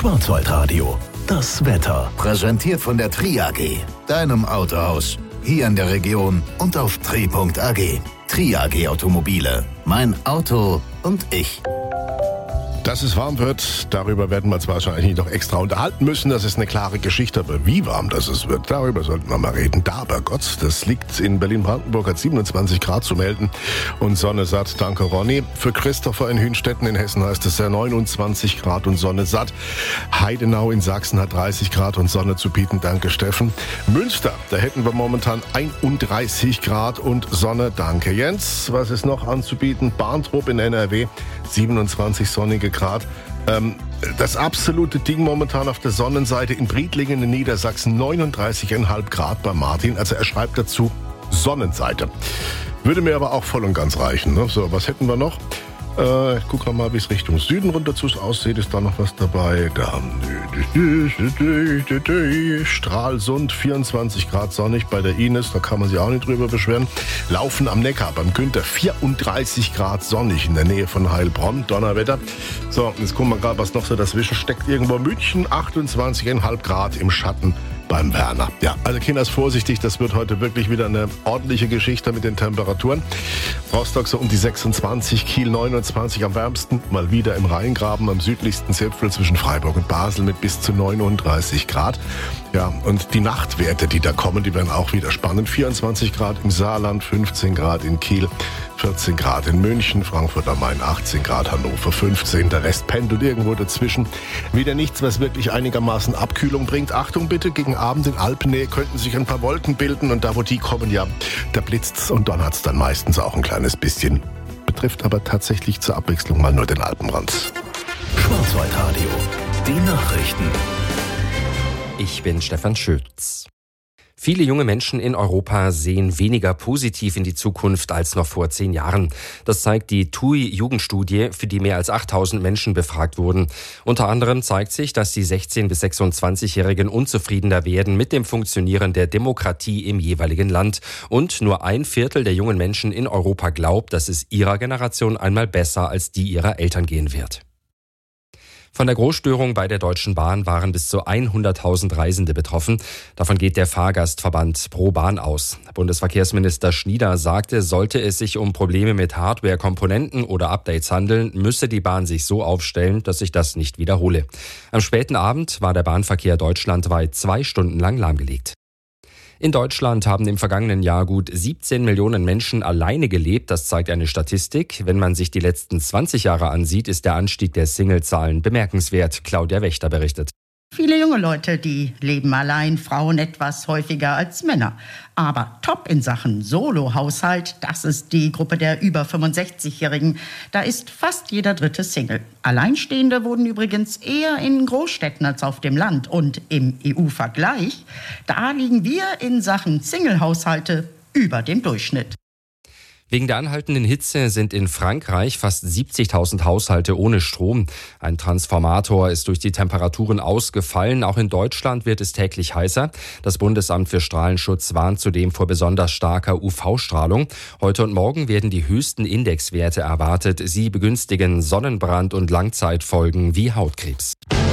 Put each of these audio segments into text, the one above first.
Schwarzwaldradio, das Wetter. Präsentiert von der Tri AG, deinem Autohaus. Hier in der Region und auf tri.ag. Tri AG Automobile. Mein Auto und ich. Dass es warm wird, darüber werden wir uns wahrscheinlich noch extra unterhalten müssen. Das ist eine klare Geschichte, aber wie warm das es wird, darüber sollten wir mal reden. Da aber Gott, das liegt in Berlin-Brandenburg, hat 27 Grad zu melden und Sonne satt. Danke Ronny. Für Christopher in Hünstetten in Hessen heißt es ja 29 Grad und Sonne satt. Heidenau in Sachsen hat 30 Grad und Sonne zu bieten. Danke Steffen. Münster, da hätten wir momentan 31 Grad und Sonne. Danke Jens. Was ist noch anzubieten? Bahntrupp in NRW, 27 sonnige Grad. Das absolute Ding momentan auf der Sonnenseite in Briedlingen in Niedersachsen, 39,5 Grad bei Martin. Also er schreibt dazu Sonnenseite. Würde mir aber auch voll und ganz reichen. Ne? So, was hätten wir noch? Ich gucke mal, wie es Richtung Süden runter zu aussieht. Ist da noch was dabei? Da Stralsund, 24 Grad sonnig bei der Ines. Da kann man sich auch nicht drüber beschweren. Laufen am Neckar beim Günther, 34 Grad sonnig in der Nähe von Heilbronn. Donnerwetter. So, jetzt gucken wir gerade, was noch so dazwischen steckt. Irgendwo München, 28,5 Grad im Schatten beim Werner. Ja, also Kinders vorsichtig, das wird heute wirklich wieder eine ordentliche Geschichte mit den Temperaturen. Rostock so um die 26, Kiel 29 am wärmsten, mal wieder im Rheingraben am südlichsten Zipfel zwischen Freiburg und Basel mit bis zu 39 Grad. Ja, und die Nachtwerte, die da kommen, die werden auch wieder spannend. 24 Grad im Saarland, 15 Grad in Kiel, 14 Grad in München, Frankfurt am Main 18 Grad, Hannover 15. Der Rest pendelt irgendwo dazwischen. Wieder nichts, was wirklich einigermaßen Abkühlung bringt. Achtung bitte, gegen Abend in Alpennähe könnten sich ein paar Wolken bilden und da, wo die kommen, ja, da blitzt's und donnert's dann meistens auch ein kleines bisschen. Betrifft aber tatsächlich zur Abwechslung mal nur den Alpenrand. Schwarzwaldradio, die Nachrichten. Ich bin Stefan Schütz. Viele junge Menschen in Europa sehen weniger positiv in die Zukunft als noch vor 10 Jahren. Das zeigt die TUI-Jugendstudie, für die mehr als 8000 Menschen befragt wurden. Unter anderem zeigt sich, dass die 16- bis 26-Jährigen unzufriedener werden mit dem Funktionieren der Demokratie im jeweiligen Land. Und nur 1/4 der jungen Menschen in Europa glaubt, dass es ihrer Generation einmal besser als die ihrer Eltern gehen wird. Von der Großstörung bei der Deutschen Bahn waren bis zu 100.000 Reisende betroffen. Davon geht der Fahrgastverband Pro Bahn aus. Bundesverkehrsminister Schnieder sagte, sollte es sich um Probleme mit Hardware-Komponenten oder Updates handeln, müsse die Bahn sich so aufstellen, dass sich das nicht wiederhole. Am späten Abend war der Bahnverkehr deutschlandweit 2 Stunden lang lahmgelegt. In Deutschland haben im vergangenen Jahr gut 17 Millionen Menschen alleine gelebt. Das zeigt eine Statistik. Wenn man sich die letzten 20 Jahre ansieht, ist der Anstieg der Singlezahlen bemerkenswert. Claudia Wächter berichtet. Viele junge Leute, die leben allein, Frauen etwas häufiger als Männer. Aber top in Sachen Solo-Haushalt, das ist die Gruppe der über 65-Jährigen. Da ist fast jeder dritte Single. Alleinstehende wurden übrigens eher in Großstädten als auf dem Land. Und im EU-Vergleich, da liegen wir in Sachen Single-Haushalte über dem Durchschnitt. Wegen der anhaltenden Hitze sind in Frankreich fast 70.000 Haushalte ohne Strom. Ein Transformator ist durch die Temperaturen ausgefallen. Auch in Deutschland wird es täglich heißer. Das Bundesamt für Strahlenschutz warnt zudem vor besonders starker UV-Strahlung. Heute und morgen werden die höchsten Indexwerte erwartet. Sie begünstigen Sonnenbrand und Langzeitfolgen wie Hautkrebs.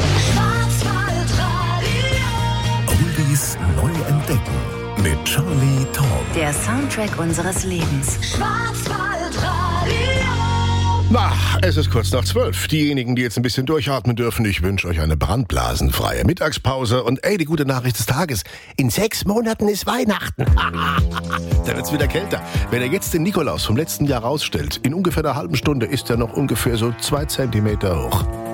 Oldies neu entdecken mit Charlie Tong. Der Soundtrack unseres Lebens. Schwarzwaldradio. Na, es ist kurz nach 12. Diejenigen, die jetzt ein bisschen durchatmen dürfen, ich wünsche euch eine brandblasenfreie Mittagspause. Und die gute Nachricht des Tages. In 6 Monaten ist Weihnachten. Da wird's wieder kälter. Wenn ihr jetzt den Nikolaus vom letzten Jahr rausstellt, in ungefähr einer halben Stunde ist er noch ungefähr so 2 Zentimeter hoch.